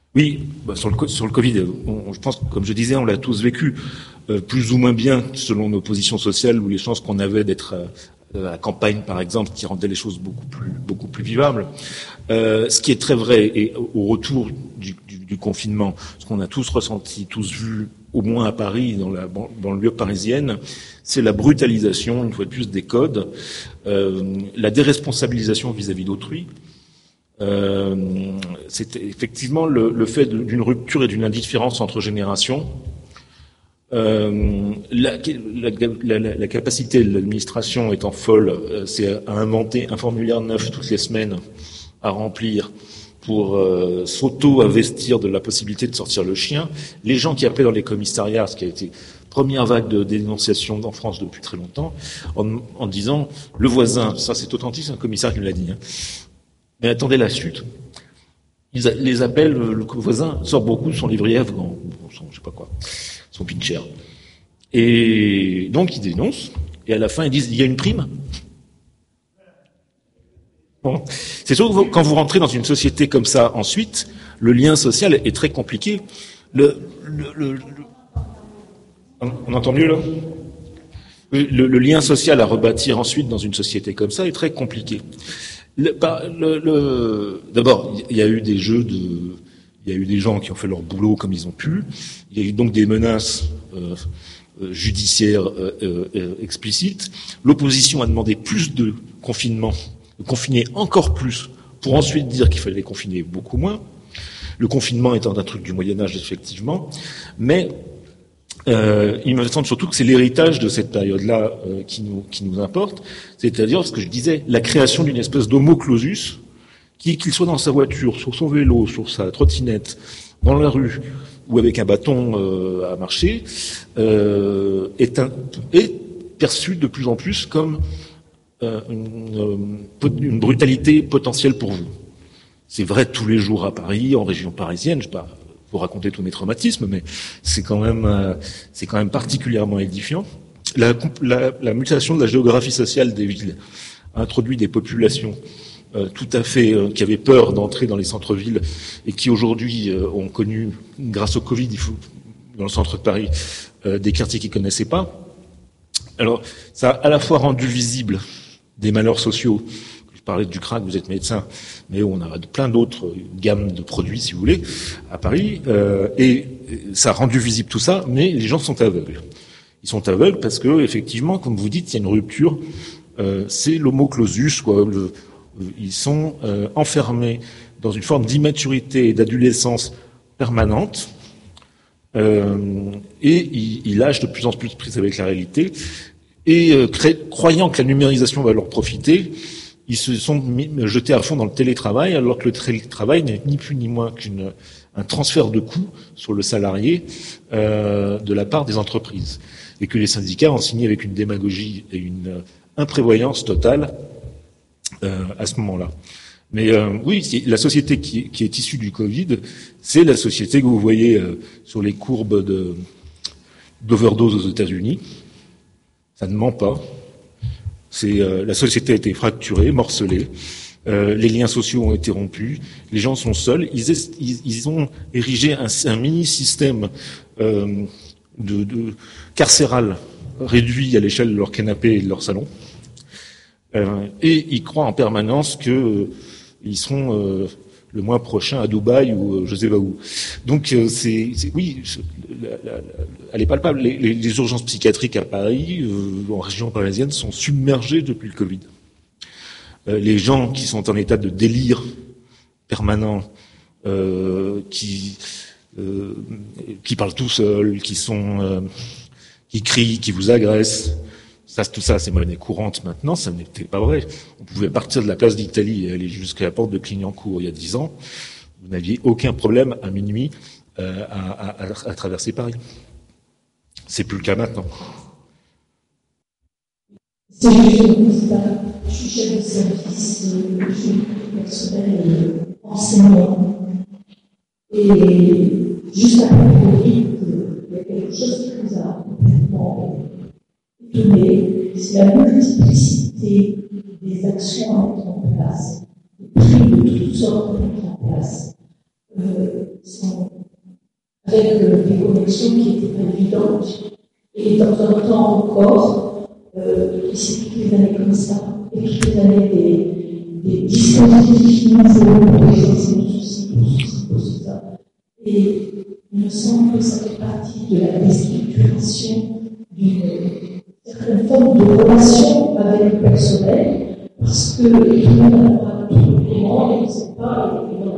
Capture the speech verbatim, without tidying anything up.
Oui, bah sur le sur le Covid, on, je pense que, comme je disais, on l'a tous vécu, euh, plus ou moins bien selon nos positions sociales ou les chances qu'on avait d'être euh, à la campagne, par exemple, qui rendait les choses beaucoup plus beaucoup plus vivables. Euh, ce qui est très vrai, et au retour du, du, du confinement, ce qu'on a tous ressenti, tous vu, au moins à Paris, dans la banlieue parisienne, c'est la brutalisation, une fois de plus, des codes, euh, la déresponsabilisation vis-à-vis d'autrui. Euh, c'est effectivement le, le fait d'une rupture et d'une indifférence entre générations. Euh, la, la, la, la capacité de l'administration étant folle, euh, c'est à inventer un formulaire neuf toutes les semaines à remplir pour euh, s'auto-investir de la possibilité de sortir le chien. Les gens qui appelaient dans les commissariats, ce qui a été première vague de dénonciation en France depuis très longtemps, en, en disant le voisin, ça c'est authentique, c'est un commissaire qui me l'a dit, hein. Mais attendez la suite. Ils a, les appels, le voisin sort beaucoup de son livret afghan, son, je sais pas quoi, son pitcher. Et donc ils dénoncent, et à la fin ils disent il y a une prime. Bon. C'est sûr que quand vous rentrez dans une société comme ça, ensuite, le lien social est très compliqué. Le, le, le, le... On entend mieux là ? le, le lien social à rebâtir ensuite dans une société comme ça est très compliqué. Le, le, le, d'abord, il y a eu des jeux de, il y a eu des gens qui ont fait leur boulot comme ils ont pu. Il y a eu donc des menaces euh, euh, judiciaires euh, euh, explicites. L'opposition a demandé plus de confinement, de confiner encore plus, pour ensuite dire qu'il fallait confiner beaucoup moins. Le confinement étant un truc du Moyen-Âge, effectivement, mais Euh, il me semble surtout que c'est l'héritage de cette période-là euh, qui nous qui nous importe, c'est-à-dire ce que je disais, la création d'une espèce d'homo clausus, qui qu'il soit dans sa voiture, sur son vélo, sur sa trottinette, dans la rue ou avec un bâton euh, à marcher, euh, est, un, est perçu de plus en plus comme euh, une, une brutalité potentielle pour vous. C'est vrai tous les jours à Paris, en région parisienne, je sais pas. Vous raconter tous mes traumatismes, mais c'est quand même, euh, c'est quand même particulièrement édifiant. La, la, la mutation de la géographie sociale des villes a introduit des populations euh, tout à fait euh, qui avaient peur d'entrer dans les centres-villes et qui aujourd'hui euh, ont connu, grâce au Covid, il faut, dans le centre de Paris, euh, des quartiers qu'ils connaissaient pas. Alors, ça a à la fois rendu visible des malheurs sociaux. Je parlais du crack, vous êtes médecin, mais on a plein d'autres gammes de produits, si vous voulez, à Paris, euh, et ça a rendu visible tout ça, mais les gens sont aveugles. Ils sont aveugles parce que, effectivement, comme vous dites, il y a une rupture, euh, c'est l'homo clausus, quoi. Le, ils sont euh, enfermés dans une forme d'immaturité et d'adolescence permanente, euh, et ils, ils lâchent de plus en plus prise avec la réalité, et euh, cré- croyant que la numérisation va leur profiter, ils se sont mis, jetés à fond dans le télétravail, alors que le télétravail n'est ni plus ni moins qu'un transfert de coûts sur le salarié euh, de la part des entreprises. Et que les syndicats ont signé avec une démagogie et une imprévoyance totale euh, à ce moment-là. Mais euh, oui, la société qui, qui est issue du Covid, c'est la société que vous voyez euh, sur les courbes de, d'overdose aux États-Unis. Ça ne ment pas. C'est, euh, la société a été fracturée, morcelée, euh, les liens sociaux ont été rompus, les gens sont seuls, ils, est, ils, ils ont érigé un, un mini-système euh, de, de carcéral réduit à l'échelle de leur canapé et de leur salon, euh, et ils croient en permanence que euh, ils seront euh, le mois prochain à Dubaï ou euh, je sais pas où. Donc euh, c'est, c'est oui, la, la, la, elle est palpable. Les, les, les urgences psychiatriques à Paris, euh, en région parisienne, sont submergées depuis le Covid. Euh, les gens qui sont en état de délire permanent, euh, qui euh, qui parlent tout seuls, qui sont euh, qui crient, qui vous agressent. Ça, tout ça, c'est monnaie courante maintenant, ça n'était pas vrai. On pouvait partir de la place d'Italie et aller jusqu'à la porte de Clignancourt il y a dix ans. Vous n'aviez aucun problème à minuit euh, à, à, à traverser Paris. C'est plus le cas maintenant. C'est juste je suis chef de service, je suis personnel enseignant. Et juste après le Covid, il y a quelque chose qui nous a complètement étonné, c'est la multiplicité des actions à mettre en place, des prix de toutes sortes à mettre en place. euh, sans, avec euh, des connexions qui n'étaient pas évidentes. Et dans un temps encore, euh, ici, toutes les années comme ça, et toutes les années des, des dispositifs nouveaux pour les enseignants, ceci, pour ceci, pour ça. Et il me semble que ça fait partie de la déstructuration d'une certaine forme de relation avec le personnel, parce que tout le monde n'a pas tout le monde, et on ne sait pas, et on